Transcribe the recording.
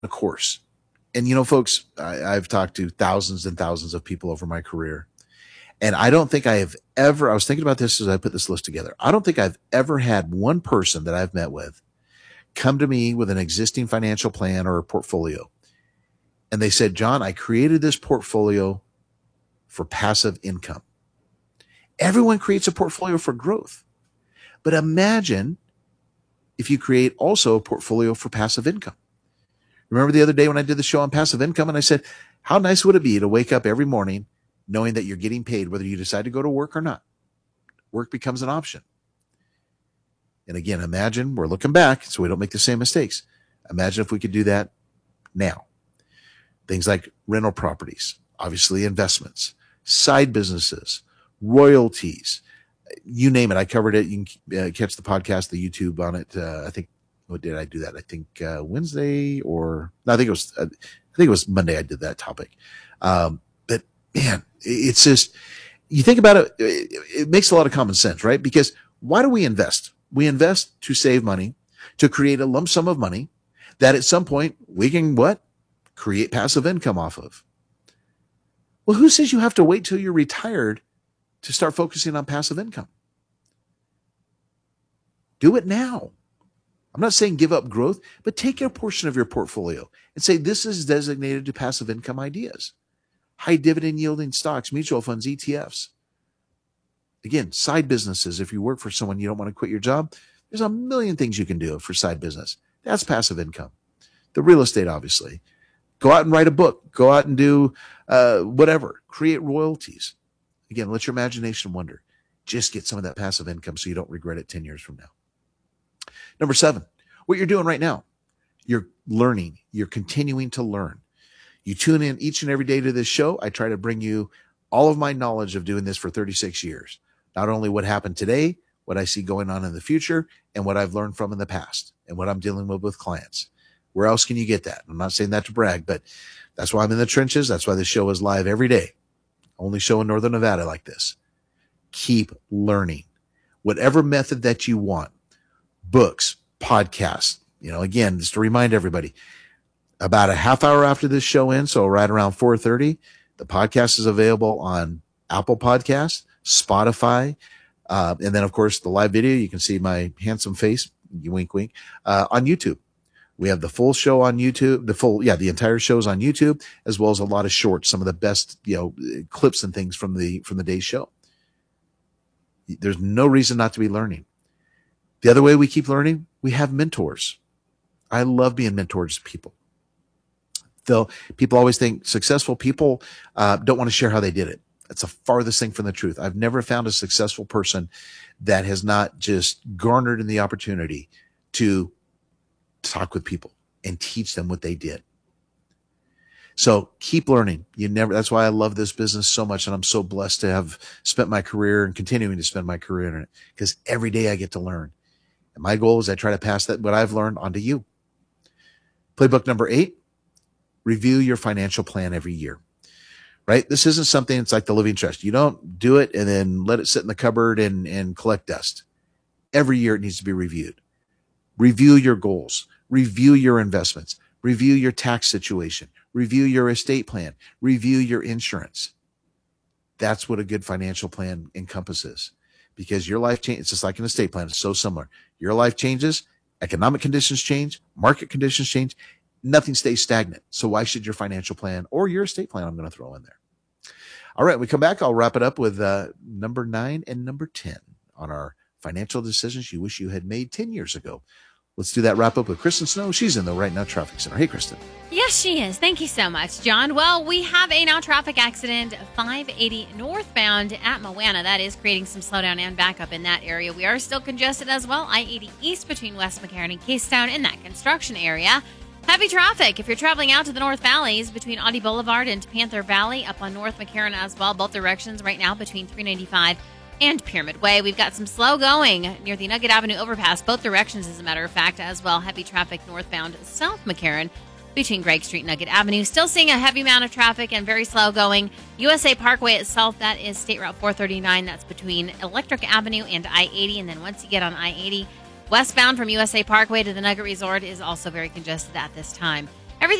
a course. And, you know, folks, I've talked to thousands and thousands of people over my career. And I don't think I have ever, I was thinking about this as I put this list together. I don't think I've ever had one person that I've met with come to me with an existing financial plan or a portfolio. And they said, John, I created this portfolio for passive income. Everyone creates a portfolio for growth. But imagine if you create also a portfolio for passive income. Remember the other day when I did the show on passive income and I said, how nice would it be to wake up every morning knowing that you're getting paid whether you decide to go to work or not? Work becomes an option. And again, imagine, we're looking back so we don't make the same mistakes. Imagine if we could do that now. Things like rental properties, obviously investments, side businesses, royalties, you name it. I covered it. You can catch the podcast, the YouTube on it. I think, what did I do that? I think Wednesday or no, I think it was Monday. I did that topic. But man, it's just, you think about it, it makes a lot of common sense, right? Because why do we invest? We invest to save money, to create a lump sum of money that at some point we can what? Create passive income off of. Well, who says you have to wait till you're retired to start focusing on passive income? Do it now. I'm not saying give up growth, but take a portion of your portfolio and say, this is designated to passive income ideas, high dividend yielding stocks, mutual funds, ETFs. Again, side businesses. If you work for someone, you don't want to quit your job. There's a million things you can do for side business. That's passive income. The real estate, obviously. Go out and write a book. Go out and do whatever. Create royalties. Again, let your imagination wander. Just get some of that passive income so you don't regret it 10 years from now. Number 7, what you're doing right now. You're learning. You're continuing to learn. You tune in each and every day to this show. I try to bring you all of my knowledge of doing this for 36 years. Not only what happened today, what I see going on in the future, and what I've learned from in the past, and what I'm dealing with clients. Where else can you get that? I'm not saying that to brag, but that's why I'm in the trenches. That's why this show is live every day. Only show in Northern Nevada like this. Keep learning. Whatever method that you want. Books, podcasts. You know, again, just to remind everybody, about a half hour after this show ends, so right around 4:30, the podcast is available on Apple Podcasts, Spotify, and then, of course, the live video. You can see my handsome face, wink, wink, on YouTube. We have the full show on YouTube, the entire show's on YouTube, as well as a lot of shorts, some of the best, clips and things from the day's show. There's no reason not to be learning. The other way we keep learning, we have mentors. I love being mentors to people. Though people always think successful people don't want to share how they did it. That's the farthest thing from the truth. I've never found a successful person that has not just garnered in the opportunity to talk with people and teach them what they did. So keep learning. That's why I love this business so much. And I'm so blessed to have spent my career and continuing to spend my career in it, because every day I get to learn. And my goal is I try to pass what I've learned on to you. Playbook number 8, review your financial plan every year, right? This isn't something that's like the living trust. You don't do it and then let it sit in the cupboard and collect dust. Every year it needs to be reviewed. Review your goals, review your investments, review your tax situation, review your estate plan, review your insurance. That's what a good financial plan encompasses, because your life changes. It's just like an estate plan. It's so similar. Your life changes, economic conditions change, market conditions change. Nothing stays stagnant. So why should your financial plan or your estate plan, I'm going to throw in there. All right, when we come back, I'll wrap it up with number 9 and number 10 on our financial decisions you wish you had made 10 years ago. Let's do that wrap up with Kristen Snow. She's in the Right Now Traffic Center. Hey, Kristen. Yes, she is. Thank you so much, John. Well, we have a now traffic accident, 580 northbound at Moana. That is creating some slowdown and backup in that area. We are still congested as well. I-80 east between West McCarran and Casetown in that construction area. Heavy traffic if you're traveling out to the North Valleys between Audie Boulevard and Panther Valley, up on North McCarran as well. Both directions right now between 395 and Pyramid Way. We've got some slow going near the Nugget Avenue overpass, both directions as a matter of fact, as well. Heavy traffic northbound South McCarran between Gregg Street and Nugget Avenue. Still seeing a heavy amount of traffic and very slow going. USA Parkway itself, that is State Route 439. That's between Electric Avenue and I-80. And then once you get on I-80, westbound from USA Parkway to the Nugget Resort is also very congested at this time.